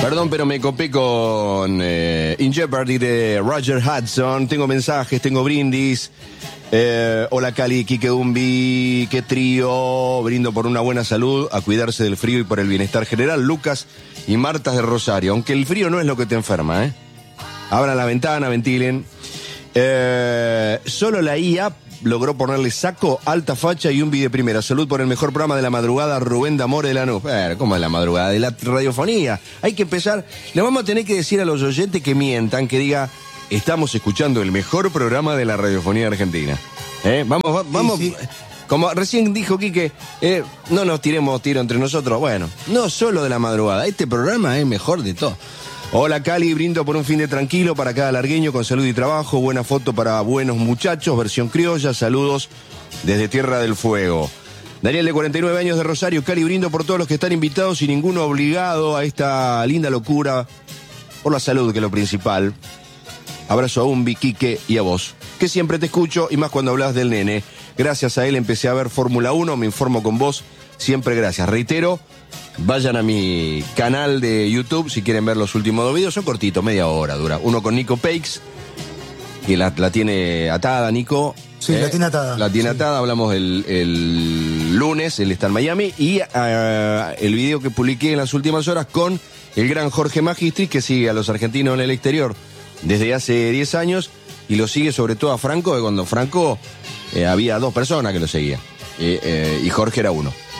Perdón, pero me copé con In Jeopardy de Roger Hudson. Tengo mensajes, tengo brindis. Hola Cali, Quique Dumbi, qué trío. Brindo por una buena salud, a cuidarse del frío y por el bienestar general. Lucas y Martas de Rosario. Aunque el frío no es lo que te enferma, ¿eh? Abran la ventana, ventilen. Solo la IA logró ponerle saco, alta facha y un video primera. Salud por el mejor programa de la madrugada, Rubén D'Amore de Lanús. ¿Cómo es la madrugada? De la radiofonía. Hay que empezar. Le vamos a tener que decir a los oyentes que mientan, que diga, estamos escuchando el mejor programa de la radiofonía argentina. Vamos. Sí, sí. Como recién dijo Quique, no nos tiremos tiro entre nosotros. Bueno, no solo de la madrugada. Este programa es mejor de todo. Hola Cali, brindo por un fin de tranquilo para cada largueño con salud y trabajo. Buena foto para buenos muchachos, versión criolla. Saludos desde Tierra del Fuego. Daniel, de 49 años, de Rosario. Cali, brindo por todos los que están invitados y ninguno obligado a esta linda locura. Por la salud, que es lo principal. Abrazo a Umbi, Quique y a vos, que siempre te escucho y más cuando hablas del nene. Gracias a él empecé a ver Fórmula 1, me informo con vos. Siempre gracias. Reitero, vayan a mi canal de YouTube si quieren ver los últimos 2 videos. Son cortitos, media hora dura. Uno con Nico Peix, que la tiene atada, Nico. Sí, la tiene atada. La tiene atada, hablamos el lunes, él está en Miami. Y el video que publiqué en las últimas horas con el gran Jorge Magistri, que sigue a los argentinos en el exterior desde hace 10 años. Y lo sigue sobre todo a Franco, que cuando Franco había 2 personas que lo seguían. Y Jorge era uno.